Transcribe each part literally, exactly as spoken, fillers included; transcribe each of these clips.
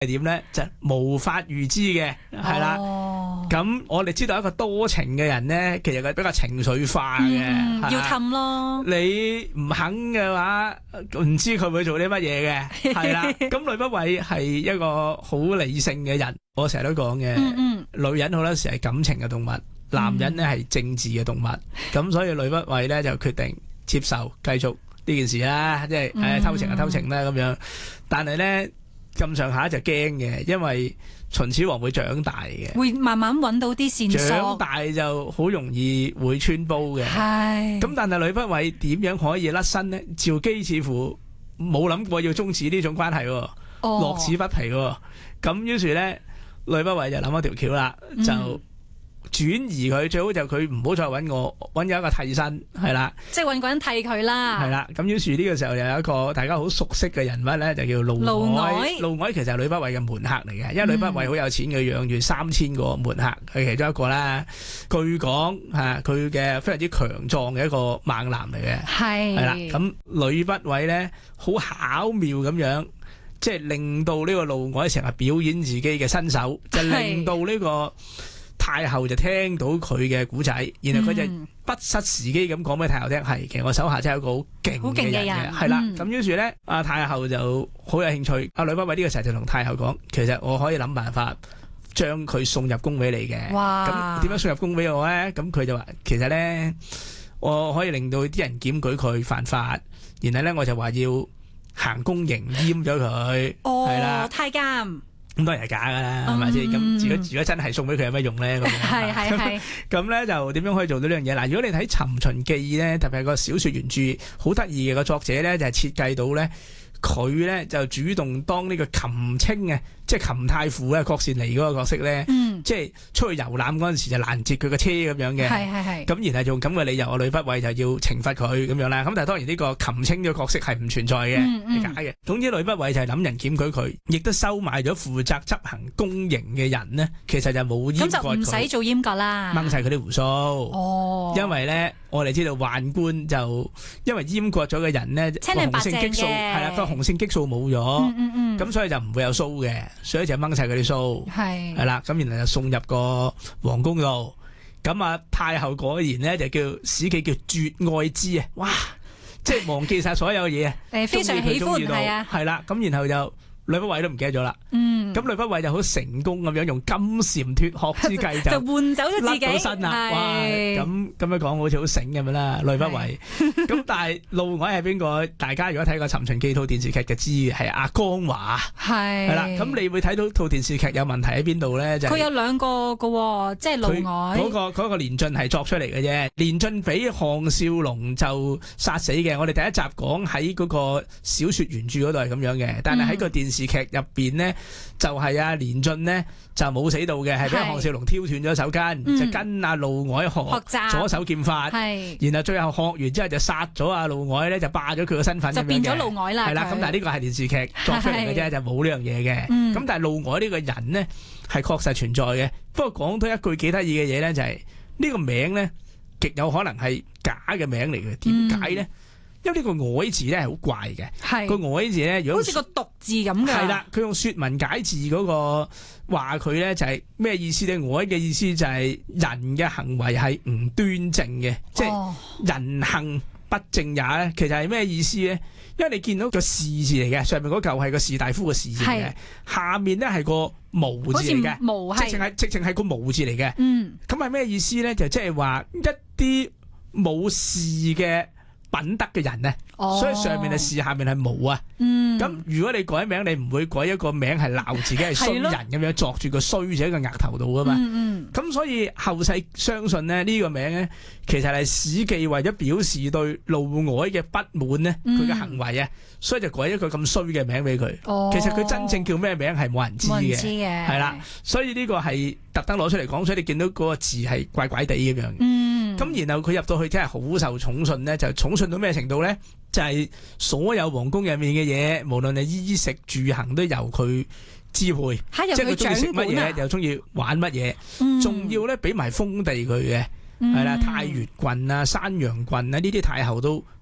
係點咧？就無法預知嘅，係啦。咁我哋知道一個多情嘅人咧，其實佢比較情緒化嘅， 嗯，要氹咯。 你唔肯嘅話，唔知佢會做啲乜嘢嘅，係啦。咁呂不韋係一個好理性嘅人，我成日都講嘅。嗯嗯，女人好多時係感情嘅動物，男人咧係政治嘅動物。咁所以呂不韋咧就決定接受繼續呢件事啦，即係誒偷情就偷情啦咁樣。但係咧咁上下就驚嘅，因為秦始皇會長大嘅， 會慢慢揾到啲線索。 長大就好容易會穿煲嘅。係。咁但係呂不韋點樣可以甩身呢？趙姬似乎冇諗過要終止呢種關係喎，樂此不疲喎。咁於是咧，呂不韋就諗一條橋啦，就轉移佢，最好就佢唔好再揾我，揾有一個替身，係啦， 即係揾個人替佢啦。 係啦，咁於是呢個時候又有一個大家好熟悉嘅人物咧，就叫嫪毐。嫪毐其實係呂不韋嘅門客嚟嘅，因為呂不韋好有錢，佢養住三千個門客，佢其中一個啦。據講嚇，佢嘅非常之強壯嘅一個猛男嚟嘅，係係啦。咁呂不韋咧好巧妙咁樣，即係令到呢個嫪毐成日表演自己嘅身手，就令到呢個太后就聽到佢嘅古仔，然後佢就不失時機咁講俾太后聽，係其實我手下真係一個好勁嘅人嘅，係啦。咁於是咧，阿太後就好有興趣。阿呂不韋呢個時候就同太后講，其實我可以諗辦法將佢送入宮俾你嘅。哇！咁點樣送入宮俾我咧？咁佢就話，其實咧，我可以令到啲人檢舉佢犯法，然後咧我就話要行宮刑閹咗佢。哦，係啦， 太監。 咁當然係假噶啦，係咪先？咁如果如果真係送俾佢有咩用咧？咁係係係。 咁咧就點樣可以做到呢樣嘢？嗱，如果你睇《尋秦記》咧，特別係個小說原著，好得意嘅個作者咧，就係設計到咧，佢咧就主動當呢個擒青嘅，即係擒太傅啊，郭羨妮嗰個角色咧，嗯、即係出去遊覽嗰陣時就攔截佢個車咁樣嘅，係係係。咁然後用咁嘅理由，呂不韋就要懲罰佢咁樣啦。咁但係當然呢個擒青嘅角色係唔存在嘅，係、嗯嗯、假嘅。總之呂不韋就係諗人檢舉佢，亦都收買咗負責執行宮刑嘅人呢，其實就冇閹割佢，咁就唔使做閹割啦，掹晒佢啲鬍鬚。哦，因為咧我哋知道宦官就因為閹割咗嘅人呢， 青靚白淨嘅， 係啦，個雄性激素冇咗，咁、嗯嗯嗯、所以就唔會有鬚嘅。所以就掹晒佢啲鬚，係係啦，咁然後就送入個皇宮度。咁啊太后果然咧就叫史記叫絕愛之啊，哇！即係忘記晒所有嘢啊，誒非常喜歡係啊，係啦，咁然後就呂不韋都唔記得咗啦。嗯，咁呂不韋就好成功咁樣用金蟬脫殼之計就就換走咗自己， 甩到身啦。哇！咁咁樣講好似好醒咁樣啦，呂不韋。咁但係嫪毐係邊個？大家如果睇過《尋秦記》套電視劇就知係阿江華。係係啦，咁你會睇到套電視劇有問題喺邊度咧？就佢有兩個噶，即係嫪毐嗰個嗰個連晉係作出嚟嘅啫。連晉俾項少龍就殺死嘅。我哋第一集講喺嗰個小說原著嗰度係咁樣嘅，但係喺個電視劇入邊呢，就係阿連晉呢就冇死到嘅，係俾項少龍挑斷咗手筋，嗯、就跟阿嫪毐學左手劍法，然後最後學完之後就殺咗阿嫪毐咧，就霸咗佢個身份，就變咗嫪毐啦。係啦，咁但係呢個係電視劇作出嚟嘅啫，就冇呢樣嘢嘅。咁、嗯、但係嫪毐呢個人呢係確實存在嘅。不過講多一句幾得意嘅嘢咧，就係、是、呢個名咧極有可能係假嘅名嚟嘅。點解咧？因為呢個毐字咧係好怪嘅，個毐字咧如果好似個獨字咁嘅，係啦，佢用說文解字嗰個話佢咧就係咩意思咧？毐嘅意思就係人嘅行為係唔端正嘅，即係人行不正也咧。其實係咩意思咧？因為你見到個士字嚟嘅，上面嗰嚿係個士大夫嘅士字嚟嘅，下面咧係個無字嚟嘅，直情係直情係個無字嚟嘅。嗯，咁係咩意思咧？就即係話一啲冇士嘅品德嘅人呢，哦、所以上面係士，下面係無啊。嗯，咁如果你改名，你唔會改一個名係鬧自己係衰人咁樣，作住個衰字喺個額頭度噶嘛。嗯咁、嗯、所以後世相信呢，呢、這個名呢，其實係史記為咗表示對嫪毐嘅不滿呢，佢嘅行為啊，嗯、所以就改一個咁衰嘅名俾佢。哦、其實佢真正叫咩名係冇人知嘅，係啦。所以呢個係特登攞出嚟講，所以你見到嗰個字係怪怪地咁樣。嗯，咁然後佢入到去真係好受寵信呢，就寵信到咩程度呢？就係、是、所有皇宮入面嘅嘢，無論係衣食住行都由佢支配，即係佢中意食乜嘢，又中意玩乜嘢，仲、嗯、要咧俾埋封地佢嘅，係啦、嗯，太原郡啊、山陽郡啊呢啲太后都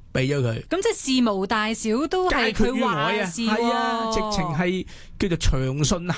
俾咗佢。 咁即係事無大小都係佢話事喎， 係啊，直情係叫做長信